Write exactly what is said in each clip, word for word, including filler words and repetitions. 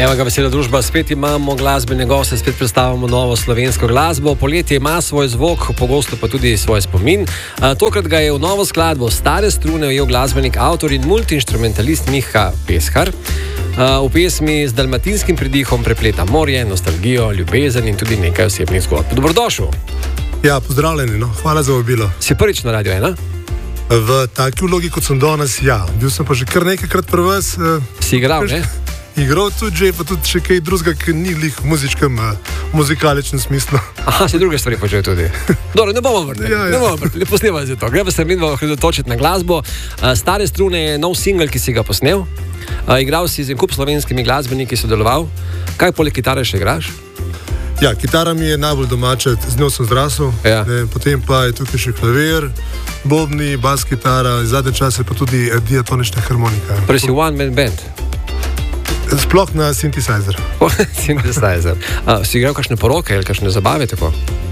Evo ga, vesela družba, spet imamo glasbene goste, spet predstavljamo novo slovensko glasbo. Poletje ima svoj zvok, pogosto pa tudi svoj spomin. A, tokrat ga je v novo skladbo Stare strune ujel glasbenik, avtor in multiinstrumentalist Miha Peskar. A, v pesmi z dalmatinskim pridihom prepleta morje, nostalgijo, ljubezen in tudi nekaj osebnih zgodb. Dobrodošel. Ja, pozdravljeni, no. Hvala za vabilo. Si prvič na Radio ena? V taki vlogi, kot sem danes, ja. Bil sem pa že kar nekajkrat pri vas. Si igral, ne? Igral tudi že, pa tudi še kaj drugega, ki ni lih v muzičkem, muzikaličnem smislu. Aha, si druge stvari počel tudi. Dobro, ne bomo vrteli, Ja, ja. ne bomo vrteli, posnemo za to. Gremo se midva osredotočiti na glasbo. Stare strune je nov singel, ki si ga posnel. Igral si z en kup slovenskimi glasbeniki, sodeloval. Kaj poleg kitare še igraš? Ja, kitara mi je najbolj domača, z njo sem zrasel. Ja. Ne, potem pa je tukaj še klavir, bobni, bas kitara, zadnje čase pa tudi eh, diatonična harmonika. Prej si one man band. Sploh na synthesizer. Synthesizer. A, si igral kakšne poroke ali kakšne zabave tako?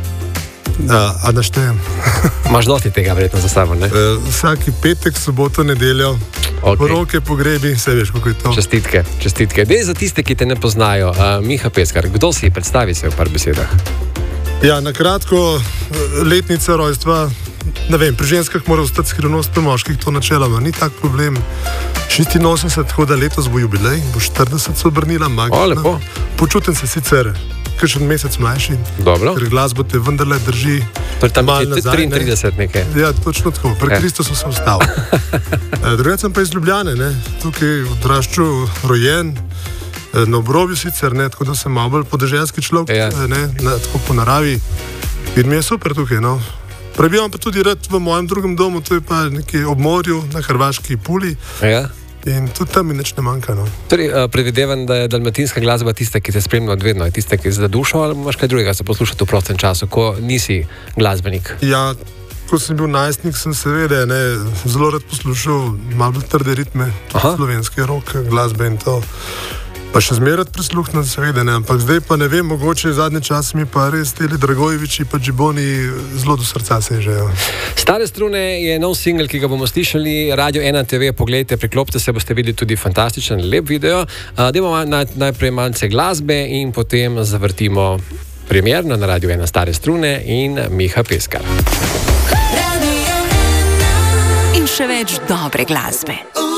Da, a naštejem. Imaš dosti tega verjetno za sabo, ne? E, vsaki petek, soboto, nedeljo, Ok. poroke, pogrebi, vse veš, kako je to. Čestitke, čestitke. Dej za tiste, ki te ne poznajo. Uh, Miha Peskar, kdo si? Predstavi se v par besedah. Ja, na kratko, letnica rojstva, ne vem, pri ženskah mora ostati skrivnost, pri moških to načeloma ni tak problem. šestinosemdeset, tako da letos bo jubilej, bo štirideset se obrnila, magično. O, lepo. Počutim se sicer kakšen mesec mlajši, Dobro. ker glasbo te vendarle drži Torej tam malo je nazaj, ne. triintrideset nekaj. Ja, točno tako, pri Ja. Kristusu sem ostal. E, Drugače sem pa iz Ljubljane, ne? Tukaj odraščal, rojen, e, na obrobju sicer, ne? Tako da sem malo bolj podeželski človek, Ja. e, ne? Na, tako po naravi. In mi je super tukaj, no. Prebivam pa tudi rad v mojem drugem domu, to je pa nekje ob morju, na hrvaški Puli. Ja. In tudi tam mi nič ne manjka, no. Torej, uh, predvidevam, da je dalmatinska glasba tista, ki te spremlja od vedno, je tista, ki je za dušo, ali imaš kaj drugega za poslušati v prostem času, ko nisi glasbenik? Ja, ko sem bil najstnik, sem seveda ne, zelo rad poslušal malo bolj trde ritme, Aha. slovenske rock, glasbe in to. Pa še zmeraj prisluhnem, seveda ne, ampak zdaj pa ne vem, mogoče zadnje čase mi pa res teli Dragojeviči pa Džiboni zelo do srca sežejo. Stare strune je nov singel, ki ga bomo slišali. Radio ena te ve, poglejte, priklopite se, boste videli tudi fantastičen, lep video. Uh, Dajmo naj, najprej malce glasbe in potem zavrtimo premierno na Radio ena Stare strune in Miha Peskar. In še več dobre glasbe.